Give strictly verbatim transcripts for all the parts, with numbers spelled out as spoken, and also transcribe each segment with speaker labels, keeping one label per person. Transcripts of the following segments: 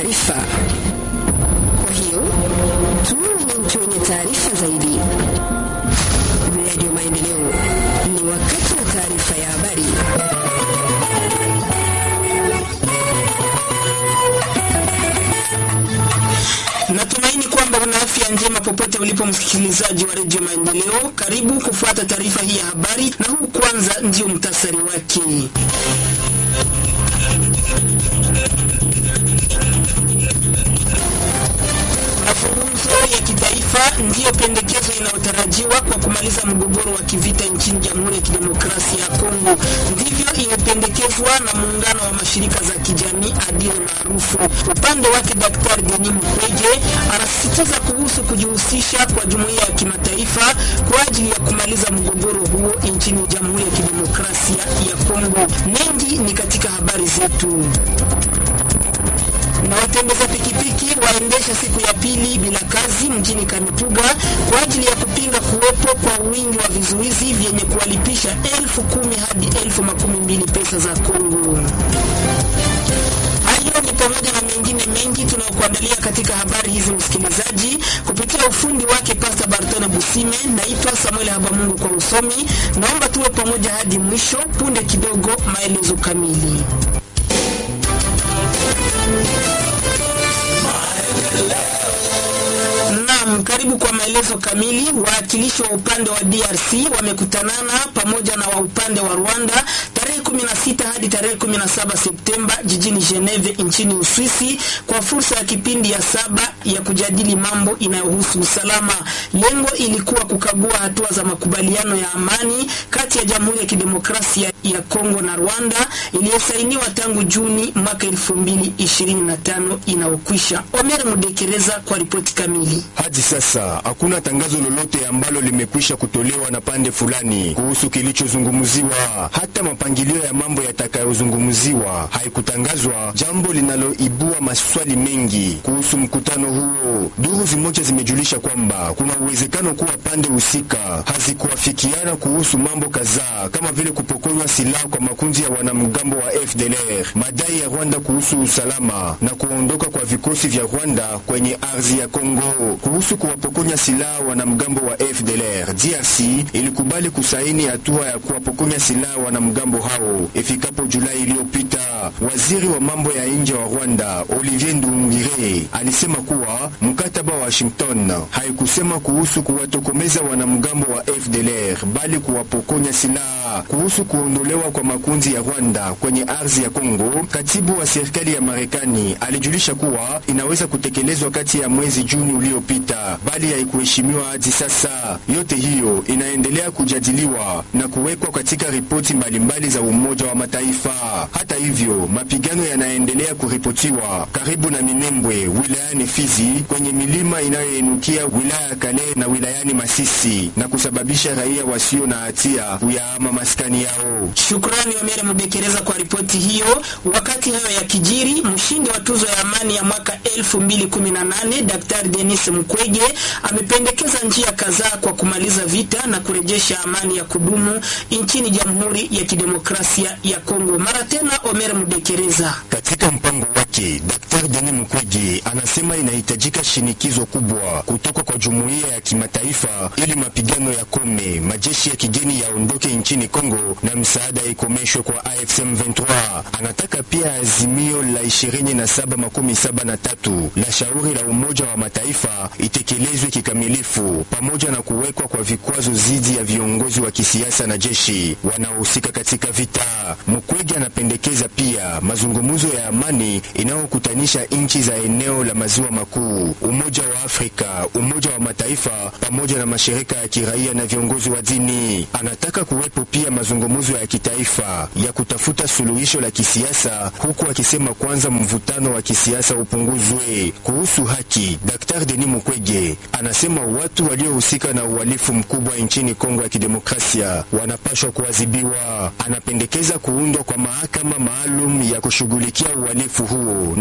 Speaker 1: taarifa. Kwa hiyo tuwe wananchi wenye taarifa zaidi. Radio Maendeleo, ni wakati wa taarifa ya habari.
Speaker 2: Natumaini kwamba una afya njema popote ulipo, msikilizaji wa Radio Maendeleo. Karibu kufuata taarifa hii ya habari, na huu kwanza ndio mtasari wake. Mazungumzo ya kitaifa ndiyo pendekezo inayotarajiwa kwa kumaliza mgogoro wa kivita nchini Jamhuri ya Kidemokrasia ya Kongo. Ndivyo imependekezwa na muungano wa mashirika za kijamii adili maarufu. Upande wake Daktari Denis Mukwege anasisitiza kuhusu kujihusisha kwa jumuiya ya kimataifa kwa ajili ya kumaliza mgogoro huo nchini Jamhuri ya Kidemokrasia ya Kongo. Mengi ni katika habari zetu. Na watembeza pikipiki waendesha siku ya pili bila kazi mjini Kamituga kwa ajili ya kupinga kuwepo kwa wingi wa vizuizi vyenye kuwalipisha elfu kumi hadi elfu makumi mbili pesa za Kongo. Hayo ni pamoja na mengine mengi tunayokuandalia katika habari hizi, msikilizaji, kupitia ufundi wake Pastor Bartona Busime. Naitwa Samuel Habamungu kwa usomi. Naomba tuwe pamoja hadi mwisho. Punde kidogo maelezo kamili. Naam, karibu kwa maelezo kamili. Waakilishi wa upande wa D R C wamekutanana pamoja na wa upande wa Rwanda tarehe kumi na sita hadi tarehe kumi na saba Septemba jijini Geneve nchini Uswisi kwa fursa ya kipindi ya saba ya kujadili mambo inayohusu usalama. Lengo ilikuwa kukagua hatua za makubaliano ya amani kati ya Jamhuri ya Kidemokrasia ya Kongo na Rwanda iliyosainiwa tangu Juni mwaka elfu mbili ishirini na tano inaokwisha. Omer Mudekereza kwa ripoti kamili.
Speaker 3: Hadi sasa hakuna tangazo lolote ambalo limekwisha kutolewa na pande fulani kuhusu kilichozungumziwa. Hata mapangilio ya mambo yatakayozungumziwa haikutangazwa, jambo linaloibua maswali mengi kuhusu mkutano huo. Duru zimoja zimejulisha kwamba kuna uwezekano kuwa pande husika hazikuafikiana kuhusu mambo kadhaa kama vile kupokonywa silaha kwa makundi ya wanamgambo wa F D L R, madai ya Rwanda kuhusu usalama na kuondoka kwa vikosi vya Rwanda kwenye ardhi ya Kongo. Kuhusu kuwapokonya silaha wanamgambo wa F D L R, D R C ilikubali kusaini hatua ya kuwapokonya silaha wanamgambo hao ifikapo Julai iliyopita. Waziri wa mambo ya nje wa Rwanda Olivier Nduhungirehe alisema kuwa mkataba wa Washington haikusema kuhusu kuwatokomeza wanamgambo wa F D L R bali kuwapokonya silaha. Kuhusu kuondolewa kwa makundi ya Rwanda kwenye ardhi ya Kongo, katibu wa serikali ya Marekani alijulisha kuwa inaweza kutekelezwa kati ya mwezi Juni uliopita, bali haikuheshimiwa hadi sasa. Yote hiyo inaendelea kujadiliwa na kuwekwa katika ripoti mbalimbali za Umoja wa Mataifa. Hata hivyo, mapigano yanaendelea kuripotiwa karibu na Minembwe wilayani Fizi, kwenye milima inayoinukia wilaya Kale na wilayani Masisi, na kusababisha raia wasio na hatia kuyahama maskani yao.
Speaker 2: Shukrani Omere Mudekereza kwa ripoti hiyo. Wakati hayo ya kijiri, mshindi wa tuzo ya amani ya mwaka elfu mbili kumi na nane Daktari Denis Mukwege amependekeza njia kadhaa kwa kumaliza vita na kurejesha amani ya kudumu nchini Jamhuri ya Kidemokrasia ya Kongo. Mara tena Omere Mudekereza.
Speaker 3: Katika mpango wake, Daktari Denis Mukwege anasema inahitajika shinikizo kubwa kutoka kwa jumuiya ya kimataifa ili mapigano ya kome, majeshi ya kigeni yaondoke nchini Kongo na msaada ikomeshwe kwa A F C M ishirini na tatu. Anataka pia azimio la ishirini na saba makumi saba na tatu la shauri la Umoja wa Mataifa itekelezwe kikamilifu, pamoja na kuwekwa kwa vikwazo dhidi ya viongozi wa kisiasa na jeshi wanaohusika katika vita. Mukwege anapendekeza pia mazungumzo ya amani inayokutanisha nchi za eneo la maziwa makuu, Umoja wa Afrika, Umoja wa Mataifa pamoja na mashirika ya kiraia na viongozi wa dini. Anataka kuwepo pia mazungumzo ya kitaifa ya kutafuta suluhisho la kisiasa, huku akisema kwanza mvutano wa kisiasa upunguzwe. Kuhusu haki, Daktari Denis Mukwege anasema watu waliohusika na uhalifu mkubwa nchini Kongo ya Kidemokrasia wanapaswa kuadhibiwa. Anapendekeza kuundwa kwa mahakama maalum ya kushughulikia uhalifu huo na kuendelea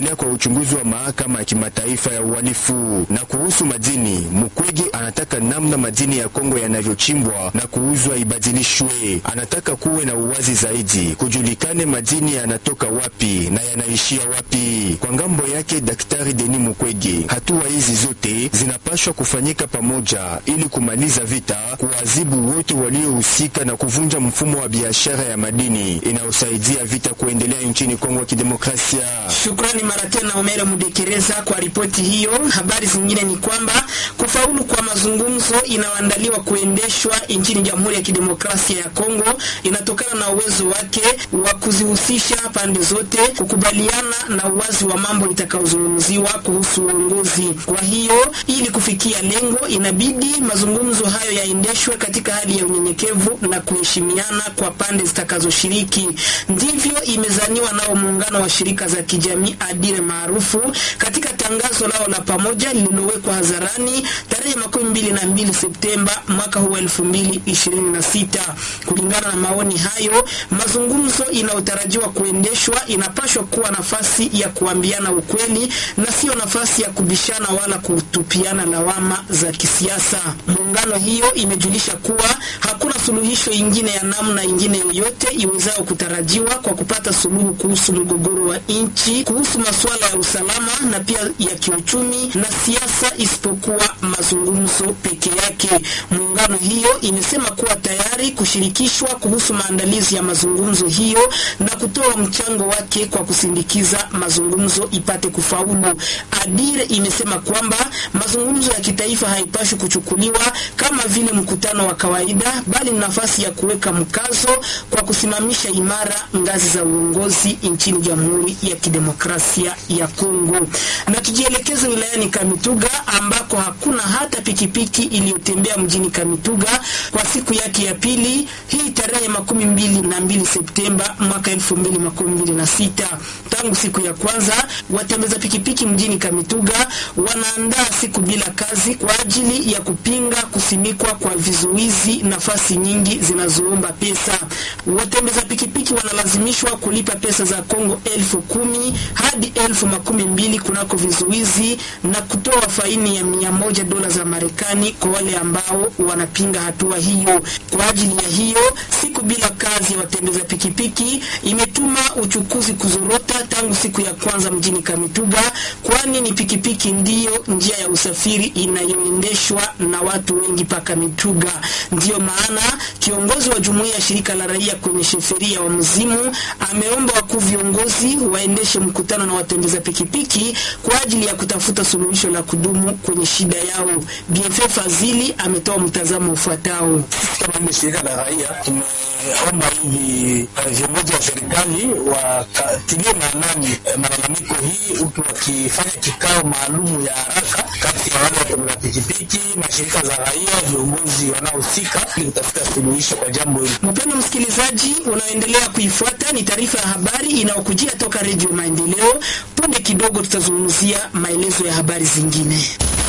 Speaker 3: kuendelea kwa uchunguzi wa mahakama ya kimataifa ya uhalifu. Na kuhusu madini, Mukwege anataka namna madini ya Kongo yanavyochimbwa na kuuzwa ibadilishwe. Anataka kuwe na uwazi zaidi, kujulikane madini yanatoka wapi na yanaishia wapi. Kwa ngambo yake Daktari Denis Mukwege, hatua hizi zote zinapaswa kufanyika pamoja ili kumaliza vita, kuadhibu wote waliohusika na kuvunja mfumo wa biashara ya madini inayosaidia vita kuendelea nchini Kongo ya Kidemokrasia.
Speaker 2: Shukrani mara tena Omere Mudekereza kwa ripoti hiyo. Habari zingine ni kwamba kufaulu kwa mazungumzo inayoandaliwa kuendeshwa nchini Jamhuri ya Kidemokrasia ya Kongo inatokana na uwezo wake wa kuzihusisha pande zote, kukubaliana na uwazi wa mambo itakayozungumziwa kuhusu uongozi. Kwa hiyo ili kufikia lengo inabidi mazungumzo hayo yaendeshwe katika hali ya unyenyekevu na kuheshimiana kwa pande zitakazoshiriki. Ndivyo imezaniwa nao muungano wa shirika za kijamii Adire maarufu katika tangazo lao la pamoja lililowekwa hadharani tarehe makumi mbili na mbili Septemba mwaka huu elfu mbili ishirini na sita. Kulingana na maoni hayo, mazungumzo inayotarajiwa kuendeshwa inapaswa kuwa nafasi ya kuambiana ukweli na sio nafasi ya kubishana wala kutupiana lawama za kisiasa. Muungano hiyo imejulisha kuwa hakuna suluhisho ingine ya namna ingine yoyote iwezao kutarajiwa kwa kupata suluhu kuhusu mgogoro wa nchi, kuhusu masuala ya usalama na pia ya kiuchumi na siasa isipokuwa mazungumzo peke yake. Muungano hiyo imesema kuwa tayari kushirikishwa kuhusu maandalizi ya mazungumzo hiyo na kutoa mchango wake kwa kusindikiza mazungumzo ipate kufaulu. Adire imesema kwamba mazungumzo ya kitaifa haipaswi kuchukuliwa kama vile mkutano wa kawaida, bali nafasi ya kuweka mkazo kwa kusimamisha imara ngazi za uongozi nchini Jamhuri ya Kidemokrasia ya Kongo. Na tujielekeze wilayani Kamituga ambako hakuna hata pikipiki iliyotembea mjini Kamituga kwa siku yake ya pili hii tarehe makumi mbili na mbili Septemba mwaka elfu mbili makumi mbili na sita. Tangu siku ya kwanza watembeza pikipiki mjini Kamituga wanaandaa siku bila kazi kwa ajili ya kupinga kusimikwa kwa vizuizi nafasi nyingi zinazoomba pesa. Watembeza pikipiki wanalazimishwa kulipa pesa za Kongo elfu kumi hadi elfu makumi mbili kunako vizuizi na kutoa faini ya mia moja dola za Marekani kwa wale ambao wanapinga hatua hiyo. Kwa ajili ya hiyo, siku bila kazi ya watembeza pikipiki imetuma uchukuzi kuzorota tangu siku ya kwanza mjini Kamituga, kwani ni pikipiki ndiyo njia ya usafiri inayoendeshwa na watu wengi pa Kamituga. Ndiyo maana kiongozi wa jumuiya ya shirika la raia kwenye sheferia wa Mzimu ameomba wakuu viongozi waendeshe mkutano na watembeza pikipiki kwa ajili ya kutafuta suluhisho la kudumu kwenye shida yao. B F F Fazili ametoa mtazamo ufuatao.
Speaker 4: Kama shirika la raia tumeomba hivi viongozi wa serikali wakatilie maanani malalamiko hii, huku wakifanya kikao maalumu ya haraka kati ya wale watembeza pikipiki, mashirika za raia, viongozi wanaohusika ili kutafuta suluhisho kwa jambo hili.
Speaker 2: Mpendwa msikilizaji, unaendelea kuifuata ni taarifa ya habari inayokujia toka Radio Maendeleo. Punde kidogo tutazungumzia maelezo ya habari zingine.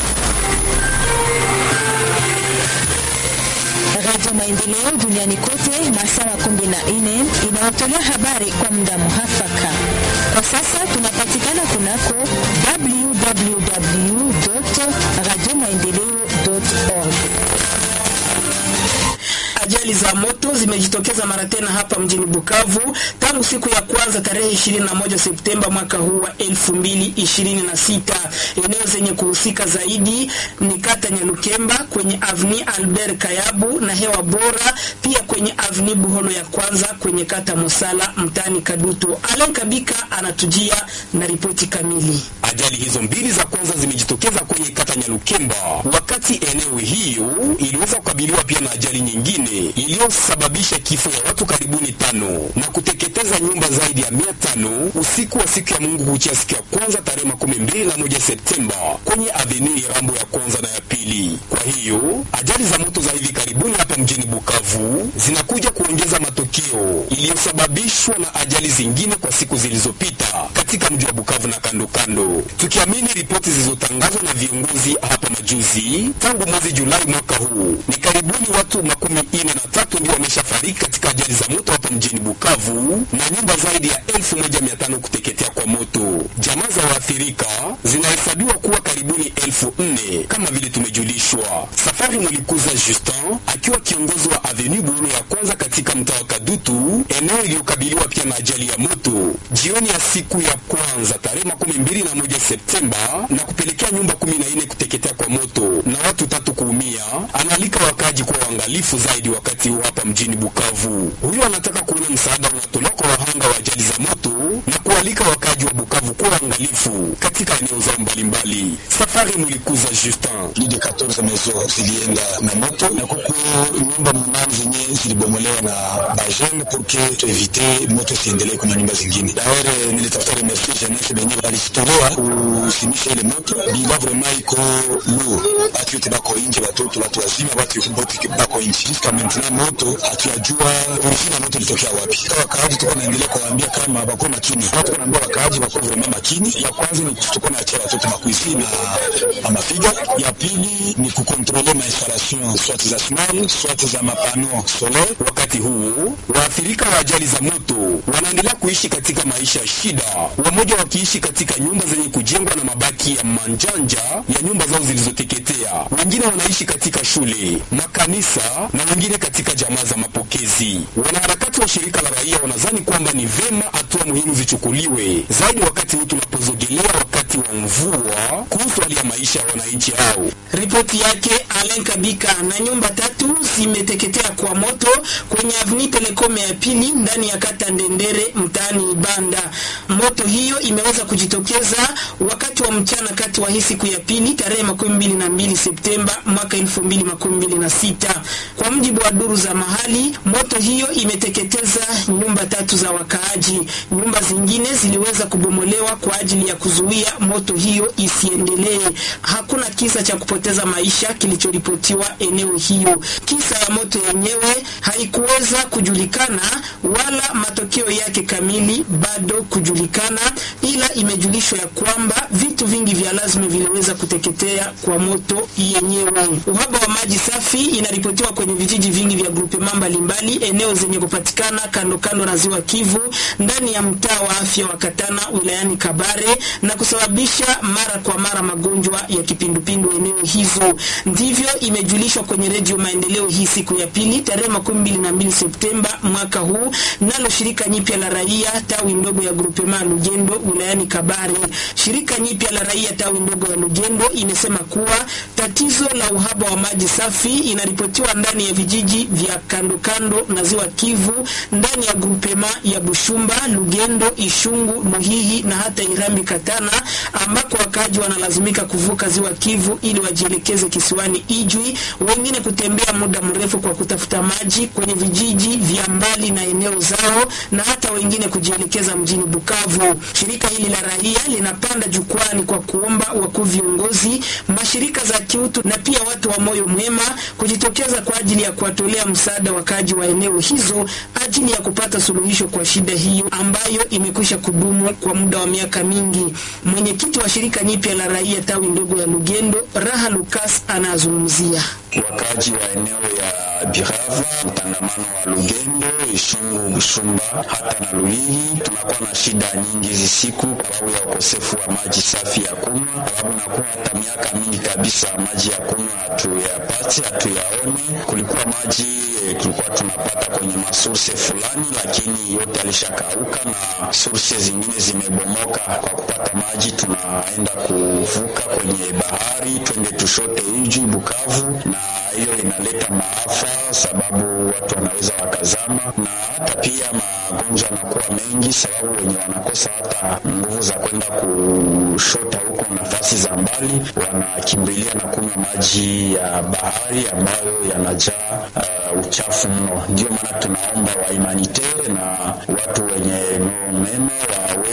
Speaker 5: Radio Maendeleo duniani kote masaa kumi na nne inawatolea habari kwa muda muhafaka. Kwa sasa tunapatikana kunako w w w dot radio maendeleo dot org.
Speaker 2: Ajali za moto zimejitokeza mara tena hapa mjini Bukavu tangu siku ya kwanza tarehe ishirini na moja Septemba mwaka huu wa elfu mbili ishirini na sita. Eneo zenye kuhusika zaidi ni kata Nyalukemba kwenye Avenue Albert Kayabu na Hewa Bora, pia kwenye Avenue Buholo ya kwanza kwenye kata Mosala mtani Kaduto. Alan Kabika anatujia na ripoti kamili.
Speaker 6: Ajali hizo mbili za kwanza zimejitokeza kwenye kata Nyalukemba, wakati eneo hiyo iliweza kukabiliwa pia na ajali nyingine iliyosababisha kifo ya watu karibuni tano na kuteketeza nyumba zaidi ya mia tano usiku wa siku ya Mungu kuchia siku ya kwanza tarehe makumi mbili na moja Septemba kwenye Avenue Rambo ya kwanza na ya pili. Kwa hiyo ajali za moto za hivi karibuni hapa mjini Bukavu zinakuja kuongeza matokeo iliyosababishwa na ajali zingine kwa siku zilizopita katika mji wa Bukavu na kando kando. Tukiamini ripoti zilizotangazwa na viongozi hapa majuzi, tangu mwezi Julai mwaka huu ni karibu Karibuni watu makumi ine na tatu ndio wameshafariki katika ajali za moto hapa mjini Bukavu na nyumba zaidi ya elfu moja mia tano kuteketea kwa moto. Jamaa za waathirika zinahesabiwa kuwa karibuni elfu nne kama vile tumejulishwa. Safari Mulikuza Justin akiwa kiongozi wa Avenue Buhulu ya kwanza katika mtaa wa Kadutu, eneo iliyokabiliwa pia na ajali ya moto jioni ya siku ya kwanza tarehe makumi mbili na moja Septemba na kupelekea nyumba kumi na nne kuteketea kwa moto na watu tatu kuumia. Analika wakaji kuwa waangalifu zaidi wakati huu hapa mjini Bukavu. Huyo anataka kuona msaada unatolewa kwa wahanga wa ajali za moto na kualika wakaji wa Bukavu kuwa waangalifu katika eneo zao mbalimbali. Safari Mulikuza Justin.
Speaker 7: Lide quatorze maisons zilienda na moto na kuku nyumba munane zenye zilibomolewa na bajene pour que tuevite moto siendelee kwa nyumba zingine. D'ailleurs nilitafuta remercier jeunesse benye balijitolea kusimisha ile moto. Bila vraiment iko lourd. Watu wote bako nje, watoto, watu wazima, watu wote bako nje. Jusqu'à maintenant moto hatujua origine ya moto ilitokea wapi. Kwa wakaaji tuko naendelea kuwaambia kama bako makini. Watu wanaambia wakaaji bako vraiment makini. Ya kwanza ni tuko na achia watoto makuizi na na mafiga. Ya pili ni kukontrole ma installation soit za small soit za mapano solaire.
Speaker 6: Wakati huu waathirika wa ajali za moto wanaendelea kuishi katika maisha ya shida, wamoja wakiishi katika nyumba zenye kujengwa na mabaki ya manjanja ya nyumba zao zilizoteketea, wengine wanaishi katika shule, makanisa na wengine katika jamaa za mapokezi. Wanaharakati wa shirika la raia wanadhani kwamba ni vema hatua muhimu zichukuliwe zaidi wakati huu tunapozogelea wakati wa mvua kuhusu hali ya maisha ya wananchi hao.
Speaker 2: Ripoti yake Alain Kabika. Na nyumba tatu zimeteketea kwa moto kwenye Avenue Telecom ya pili ndani ya kata Ndendere mtaani Ibanda. Moto hiyo imeweza kujitokeza wakati wa mchana kati wa hii siku ya pili tarehe makumi mbili na mbili Septemba mwaka elfu mbili makumi mbili na sita. Kwa mjibu wa duru za mahali, moto hiyo imeteketeza nyumba tatu za wakaaji. Nyumba zingine ziliweza kubomolewa kwa ajili ya kuzuia moto hiyo isiendelee. Hakuna kisa cha kupoteza maisha kilichoripotiwa eneo hiyo. Kisa ya moto yenyewe haikuweza kujulikana wala matokeo yake kamili bado kujulikana, ila imejulishwa ya kwamba vitu vingi vya lazima viliweza kuteketea kwa moto yenyewe. Uhaba wa maji safi inaripotiwa kwenye vijiji vingi vya groupement mbalimbali eneo zenye kupatikana kando kando na ziwa Kivu ndani ya mtaa wa afya wa Katana wilayani Kabare na kusababisha mara kwa mara magonjwa ya kipindupindu eneo hizo. Ndivyo imejulishwa kwenye Radio Maendeleo hii siku ya pili tarehe makumi mbili na mbili Septemba mwaka huu nalo shirika nyipya la raia tawi ndogo ya groupement Lugendo wilayani Kabare. Shirika nyipya la raia tawi ndogo ya Lugendo imesema kuwa tatizo la uhaba wa maji safi inaripotiwa ndani ya vijiji vya kando kando na ziwa Kivu ndani ya groupement ya Bushumba, Lugendo, Ishungu, Luhihi na hata Irambi Katana, ambako wakaji wanalazimika kuvuka ziwa Kivu ili wajielekeze kisiwani Ijwi, wengine kutembea muda mrefu kwa kutafuta maji kwenye vijiji vya mbali na eneo zao na hata wengine kujielekeza mjini Bukavu. Shirika hili la raia linapanda jukwani kwa kuomba wakuu viongozi, mashirika za kiutu na pia watu wa moyo mwema kujitokeza kwa ajili ya kuwatolea msaada wakaji wa eneo hizo ajili ya kupata suluhisho kwa shida hiyo ambayo imekwisha kudumu kwa muda wa miaka mingi. Mwenyekiti wa shirika nyipya la raia tawi ndogo ya Lugendo, Raha Lucas, anazungumzia
Speaker 7: wakaji wa eneo ya Birava, mtangamano wa Lugendo, Ishungu, Bushumba hata na Luhihi. Tunakuwa na shida nyingi hizi siku kwa sababu ya ukosefu wa maji safi ya kunywa, sababu nakuwa hata miaka mingi kabisa maji ya kunywa hatuyapati, hatuyaone. Kulikuwa maji tulikuwa tunapata kwenye masource fulani, lakini yote alishakauka na source zingine zimebomoka. Kwa kupata maji tunaenda kuvuka kwenye bahari twende tushote Ijwi, Bukavu, na hiyo inaleta maafa sababu watu wanaweza wakazama na hata pia magonjwa yanakuwa mengi sababu wenye wanakosa hata nguvu za kwenda kushota huko nafasi za mbali, wanakimbilia na kunywa maji ya bahari ambayo yanajaa uh, uchafu mno. Ndio maana tunaomba wa humanitaire na watu wenye moyo mema waweze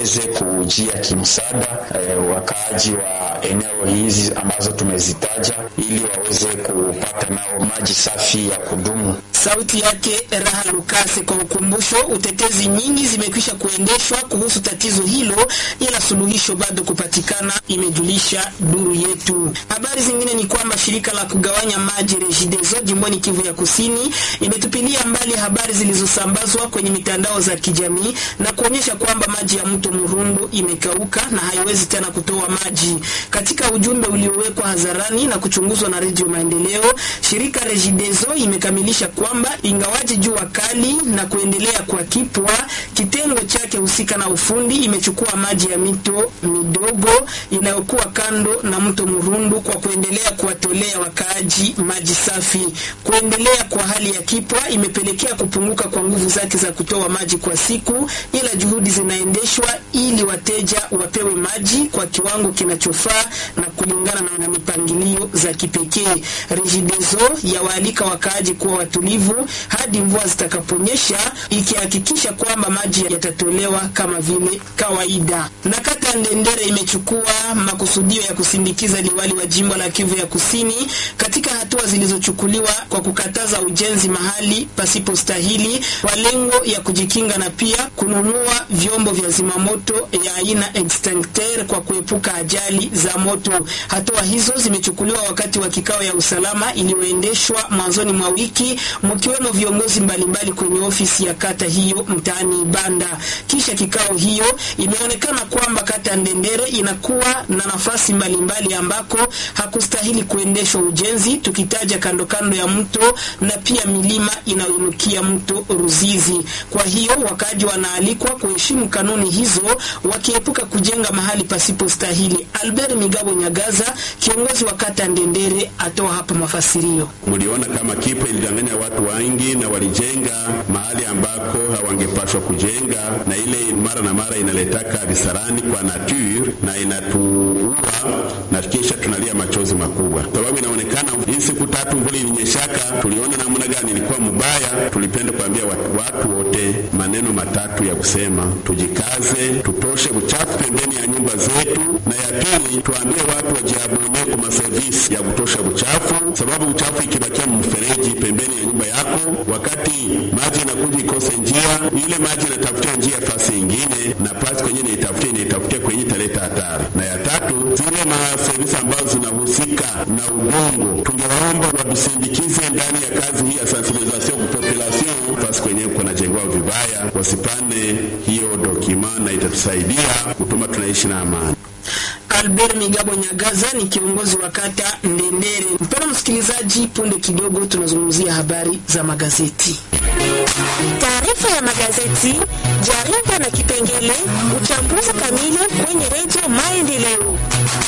Speaker 7: waweze kujia kimsaada e, wakaaji wa eneo hizi ambazo tumezitaja ili waweze kupata nao maji safi ya kudumu.
Speaker 2: Sauti yake Raha Lukase. Kwa ukumbusho, utetezi nyingi zimekwisha kuendeshwa kuhusu tatizo hilo, ila suluhisho bado kupatikana, imejulisha duru yetu. Habari zingine ni kwamba shirika la kugawanya maji Regideso jimboni Kivu ya Kusini imetupilia mbali habari zilizosambazwa kwenye mitandao za kijamii na kuonyesha kwamba maji ya mto Murundu imekauka na haiwezi tena kutoa maji. Katika ujumbe uliowekwa hadharani na kuchunguzwa na Radio Maendeleo, shirika Regideso imekamilisha kwamba ingawaji jua kali na kuendelea kwa kipwa, kitengo chake husika na ufundi imechukua maji ya mito midogo inayokuwa kando na mto Murundu kwa kuendelea kuwatolea wakaaji maji safi. Kuendelea kwa hali ya kipwa imepelekea kupunguka kwa nguvu zake za kutoa maji kwa siku, ila juhudi zinaendeshwa ili wateja wapewe maji kwa kiwango kinachofaa na kulingana na mipangilio za kipekee. Regideso yawaalika wakaaji kuwa watulivu hadi mvua zitakaponyesha, ikihakikisha kwamba maji yatatolewa kama vile kawaida. Na kata Ndendere imechukua makusudio ya kusindikiza liwali wa jimbo la Kivu ya Kusini katika hatua zilizochukuliwa kwa kukataza ujenzi mahali pasipo stahili kwa lengo ya kujikinga na pia kununua vyombo vya zimamoto ya aina extincteur kwa kuepuka ajali za moto. Hatua hizo zimechukuliwa wakati wa kikao ya usalama iliyoendeshwa mwanzoni mwa wiki, mkiwemo viongozi mbalimbali kwenye ofisi ya kata hiyo mtaani Banda. Kisha kikao hiyo imeonekana kwamba kata Ndendere inakuwa na nafasi mbalimbali ambako hakustahili kuendeshwa ujenzi, tukitaja kando kando ya mto na pia milima inayoinukia mto Ruzizi. Kwa hiyo wakaji wanaalikwa kuheshimu kanuni hizo wakiepuka kujenga mahali pasipo stahili. Albert Migabo Nyagaza, kiongozi wa kata Ndendere, atoa hapa mafasirio.
Speaker 8: Muliona kama kipo ilidanganya watu wengi na walijenga mahali ambako hawangepaswa kujenga, na ile mara na mara inaletaka visarani kwa nature na inatuua na kisha tunalia machozi makubwa. Sababu inaonekana hii siku tatu mvula ilinyeshaka, tuliona namna gani ilikuwa mbaya. Tulipenda kuambia watu, watu wote maneno matatu ya kusema tujikaze, tutoshe uchafu pembeni ya nyumba zetu, na ya pili tuambie watu wajiabone kwa service ya kutosha uchafu, sababu uchafu ikibakia mfereji pembeni ya nyumba yako, wakati maji inakuja ikose njia, ile maji inatafutia njia fasi nyingine, na pasi kwenye ni itafutia ni itafutia kwenye taleta hatari. Na ya tatu, zile ma service ambazo zinahusika na udongo, tungewaomba watusindikize ndani ya kazi hii ya sensibilisation kwa population, fasi kwenye kuna jengwa vibaya, wasipane hiyo dokima, na itatusaidia kutuma tunaishi na amani.
Speaker 2: Albert Migabo Nyagaza ni kiongozi wa kata Ndendere. Mpendwa msikilizaji, punde kidogo tunazungumzia habari za magazeti.
Speaker 1: Taarifa ya magazeti, jarida na kipengele, uchambuzi kamili kwenye Radio Maendeleo.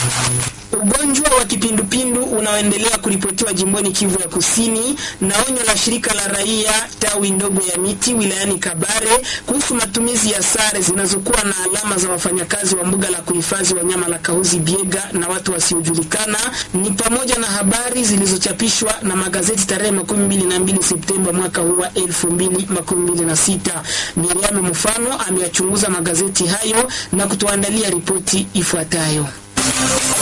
Speaker 2: Ugonjwa wa kipindupindu unaoendelea kuripotiwa jimboni Kivu ya Kusini na onyo la shirika la raia tawi ndogo ya Miti wilayani Kabare kuhusu matumizi ya sare zinazokuwa na alama za wafanyakazi wa mbuga la kuhifadhi wanyama la Kahuzi Biega na watu wasiojulikana ni pamoja na habari zilizochapishwa na magazeti tarehe makumi mbili na mbili Septemba mwaka huu wa elfu mbili makumi mbili na sita. Miriam Mfano ameyachunguza magazeti hayo na kutuandalia ripoti ifuatayo.